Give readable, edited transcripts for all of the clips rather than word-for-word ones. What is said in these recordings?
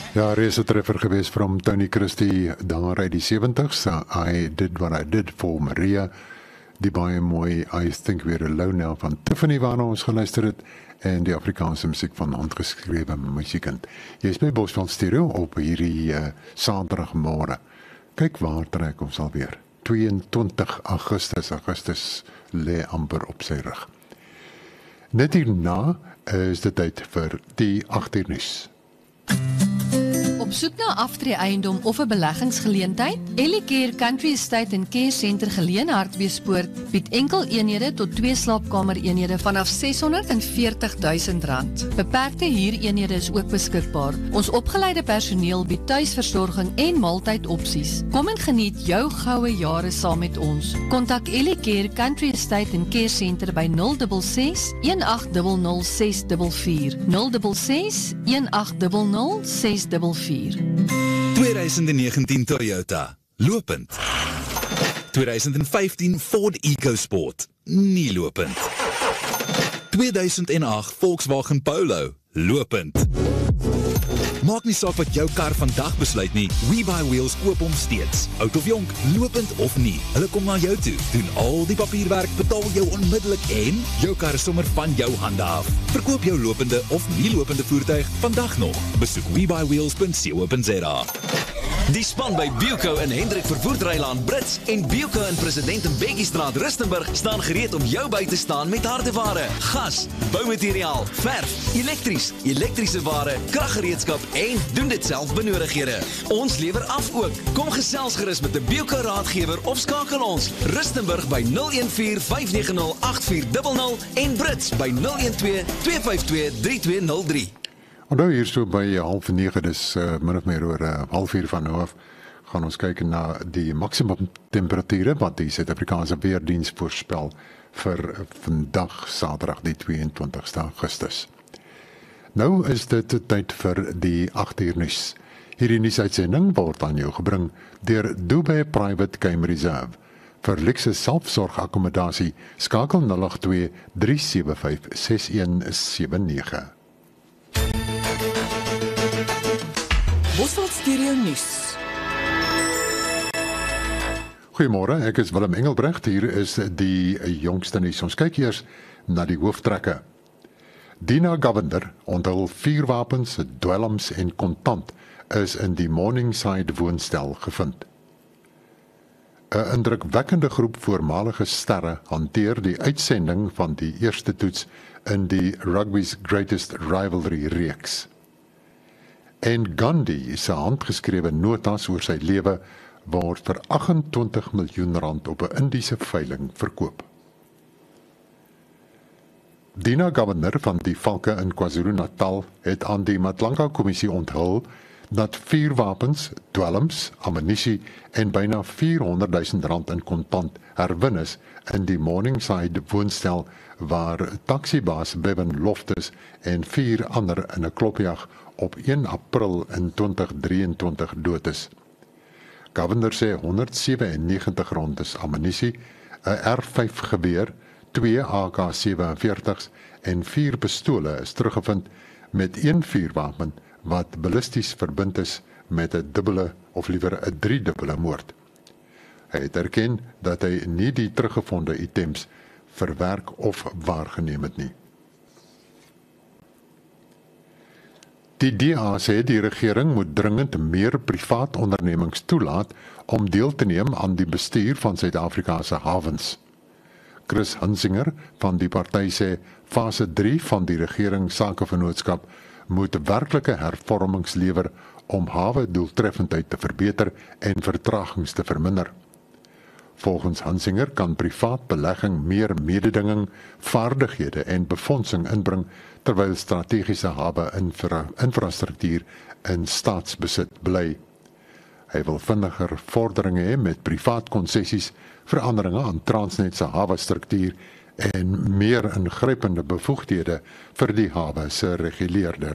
Ja, reuse treffer gewees from Tony Christie daar uit die 70s. I Did What I Did for Maria. Die baie mooi I Think We're Alone Now van Tiffany waarna ons geluister het en die Afrikaanse musiek van handgeskrewe musiekend. Jy is by Bosveld Stereo op hierdie Saterdagmôre. Kyk waar trek ons alweer. 22 Augustus lê amper op sy rug. Net hierna is dit tyd vir die 8 uur nuus. Op soek na aftree-eiendom of 'n beleggingsgeleentheid? Ellicare Country Estate and Care Centre geleë in Hartbeespoort bied enkel eenhede tot 2 slaapkamereenhede vanaf R640,000. Beperkte huureenhede is ook beskikbaar. Ons opgeleide personeel bied tuisversorging en maaltydopsies. Kom en geniet jou goue jare saam met ons. Kontak Ellicare Country Estate and Care Centre by 066 1800 644 066 1800 644. 2019 Toyota, lopend. 2015 Ford EcoSport, nie lopend. 2008 Volkswagen Polo, lopend. Maak nie saak wat jou kar vandag besluit nie, WeBuyWheels koop hom steeds. Oud of jonk, lopend of nie, hulle kom na jou toe, doen al die papierwerk, betaal jou onmiddellik en jou kar is sommer van jou hande af. Verkoop jou lopende of nie lopende voertuig vandag nog. Besoek WeBuyWheels.co.za. Die span by Bilco in Hendrik Vervoerdrylaan Brits en Bilco in President Mbeki-straat Rustenburg staan gereed om jou by te staan met hardeware, gas, boumateriaal, verf, elektrische ware, kraggereedskap en doen dit self benodighede. Ons lewer af ook. Kom gesels gerus met 'n Bilco raadgewer of skakel ons Rustenburg by 014 590 8400 en Brits by 012 252 3203. Onthou hier so by 8:30, dis min of meer oor 4:30 van nou af, gaan ons kyk na die maksimum temperature wat die Suid-Afrikaanse Weerdiens voorspel vir vandag, Saterdag die 22 Augustus. Nou is dit tyd vir die 8 uur nuus. Hierdie nuusuitsending word aan jou gebring deur Dubai Private Game Reserve. Vir luxe selfsorgakkommodasie skakel 082 375 6179. Bosveld Stereo nuus. Goeiemôre, ek is Willem Engelbrecht. Hier is die jongste nuus. Ons kyk eers na die hooftrekke. Dina Govender onthul vuurwapens, dwelms en kontant is in die Morningside woonstel gevind. 'n Indrukwekkende groep voormalige sterre hanteer die uitsending van die eerste toets in die Rugby's Greatest Rivalry reeks. En Gandhi se handgeskrewe notas oor sy lewe word vir R28 miljoen op 'n Indiese veiling verkoop. Dina Govender van die Valke in KwaZulu-Natal het aan die Matlanka-kommissie onthul dat vuurwapens, dwelms, ammunisie en byna R400,000 in kontant herwin is in die Morningside woonstel waar taksibaas Bevan Loftus en 4 ander in 'n klopjag op 1 April in 2023 dood is. Govender sê 197 rondes ammunisie, 'n R5 geweer, 2 AK-47's en 4 pistole is teruggevind met 1 vuurwapen wat ballisties verbind is met 'n dubbele of liewer 'n 3-dubbele moord. Hy het erken dat hy nie die teruggevonde items verwerk of waargeneem het nie. Die DA sê die regering moet dringend meer privaat ondernemings toelaat om deel te neem aan die bestuur van Suid-Afrika se hawens. Chris Hunsinger van die party sê fase 3 van die regering sakevennootskap moet werklike hervormings lewer om hawe doeltreffendheid te verbeter en vertragings te verminder. Volgens Hunsinger kan privaat belegging meer mededinging, vaardighede en befondsing inbring terwyl strategiese hawe infrastruktuur in staatsbesit bly. Hy wil vinniger vorderinge hê met privaat konsessies, veranderinge aan Transnet se hawe struktuur en meer ingrypende bevoegdhede vir die hawe se reguleerder.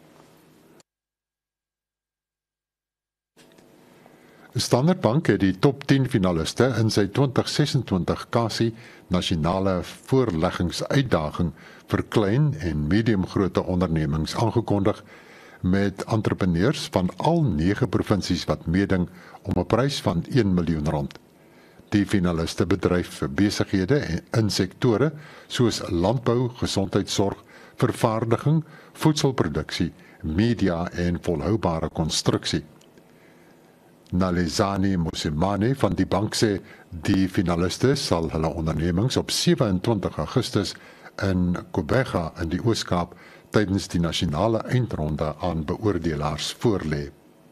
Standard Bank het die top 10 finaliste in sy 2026 CASI nasionale voorleggingsuitdaging vir klein en mediumgrootte ondernemings aangekondig met entrepreneurs van al 9 provinsies wat meeding om 'n prys van R1 miljoen. Die finaliste bedryf vir besighede in sektore soos landbou, gesondheidsorg, vervaardiging, voedselproduksie, media en volhoubare konstruksie. Nalezani Mosimane van die bank sê die finaliste sal hulle ondernemings op 27 Augustus in Kobega in die Oos-Kaap tydens die nasionale eindronde aan beoordelaars voorlê.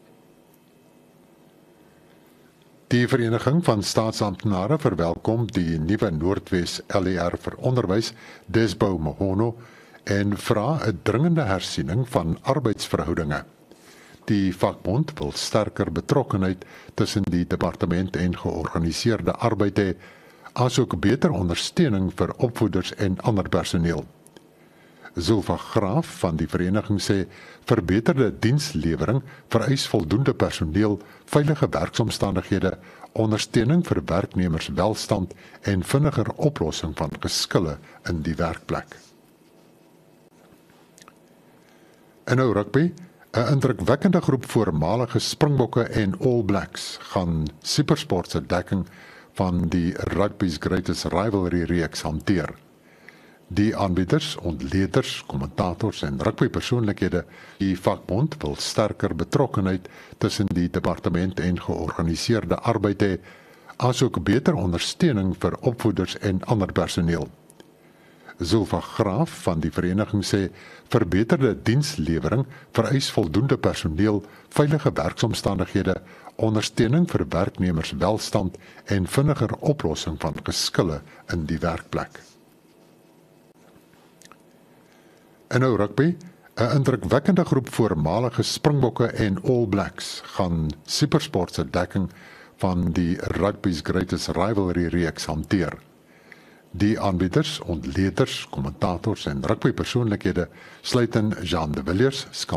Die Vereniging van Staatsamptenare verwelkom die nuwe Noordwes LER vir onderwys, Desbou Mohono, en vra 'n dringende hersiening van arbeidsverhoudinge. Die vakbond wil sterker betrokkenheid tussen die departement en georganiseerde arbeid hê, asook beter ondersteuning vir opvoeders en ander personeel. Zulfa Graaf van die vereniging sê verbeterde dienslewering vereis voldoende personeel, veilige werksomstandighede, ondersteuning vir werknemers welstand en vinniger oplossing van geskille in die werkplek. En nou rugby, 'n indrukwekkende groep voormalige Springbokke en All Blacks gaan SuperSport se dekking van die Rugby's Greatest Rivalry reeks hanteer. Die aanbieders, ontleeders, kommentators en rugbypersoonlikhede, die vakbond wil sterker betrokkenheid tussen die departement en georganiseerde arbeid hê, asook beter ondersteuning vir opvoeders en ander personeel. Zulfa Graaf van die vereniging sê verbeterde dienslewering vereis voldoende personeel, veilige werksomstandighede, ondersteuning vir werknemers welstand en vinniger oplossing van geskille in die werkplek. En nou rugby, 'n indrukwekkende groep voormalige Springbokke en All Blacks gaan SuperSport se dekking van die Rugby's Greatest Rivalry reeks hanteer. Die aanbieders, ontleeders, kommentators en rugbypersoonlikhede sluit in Jean de Villiers,